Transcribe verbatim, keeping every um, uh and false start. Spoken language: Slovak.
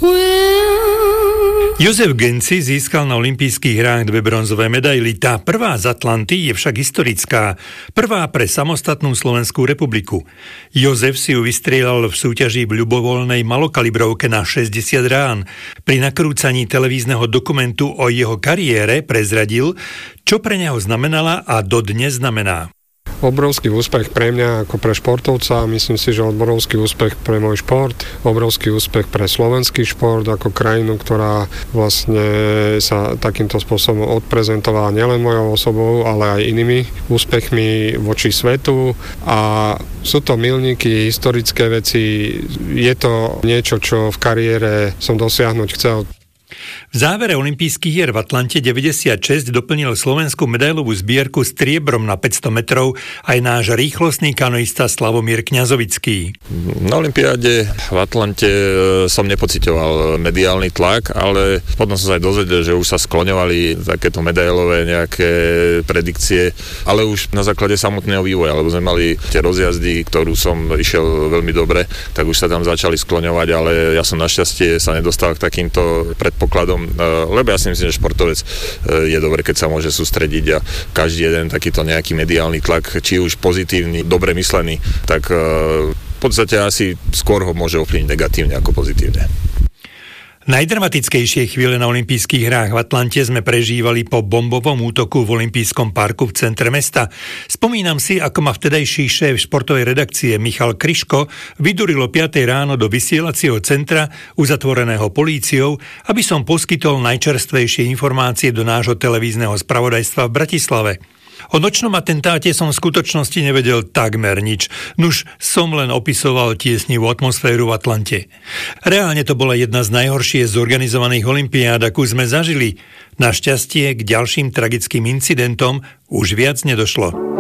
Jozef Genci získal na olympijských hrách dve bronzové medaily. Tá prvá z Atlanty je však historická. Prvá pre samostatnú Slovenskú republiku. Jozef si ju vystrieľal v súťaži v ľubovoľnej malokalibrovke na šesťdesiat rán. Pri nakrúcaní televízneho dokumentu o jeho kariére prezradil, čo pre neho znamenala a dodnes znamená. Obrovský úspech pre mňa ako pre športovca, myslím si, že obrovský úspech pre môj šport, obrovský úspech pre slovenský šport ako krajinu, ktorá vlastne sa takýmto spôsobom odprezentovala nielen mojou osobou, ale aj inými úspechmi voči svetu a sú to milníky, historické veci, je to niečo, čo v kariére som dosiahnuť chcel. V závere olympijských hier v Atlante deväťdesiatšesť doplnil slovenskú medailovú zbierku striebrom na päťsto metrov aj náš rýchlostný kanoista Slavomír Kňazovický. Na olympiáde v Atlante som nepociťoval mediálny tlak, ale potom som sa aj dozvedel, že už sa skloňovali takéto medailové nejaké predikcie, ale už na základe samotného vývoja, lebo sme mali tie rozjazdy, ktorú som išiel veľmi dobre, tak už sa tam začali skloňovať, ale ja som našťastie sa nedostal k takýmto predpokladom, lebo ja si myslím, že športovec je dobre, keď sa môže sústrediť a každý jeden takýto nejaký mediálny tlak, či už pozitívny, dobre myslený, tak v podstate asi skôr ho môže ovplyvniť negatívne ako pozitívne. Najdramatickejšie chvíle na olympijských hrách v Atlante sme prežívali po bombovom útoku v olympijskom parku v centre mesta. Spomínam si, ako ma vtedajší šéf športovej redakcie Michal Kryško vyduril o piatej ráno do vysielacieho centra uzatvoreného políciou, aby som poskytol najčerstvejšie informácie do nášho televízneho spravodajstva v Bratislave. O nočnom atentáte som v skutočnosti nevedel takmer nič, nuž som len opisoval tiesnivú atmosféru v Atlante. Reálne to bola jedna z najhoršie zorganizovaných olympiád, akú sme zažili. Našťastie k ďalším tragickým incidentom už viac nedošlo.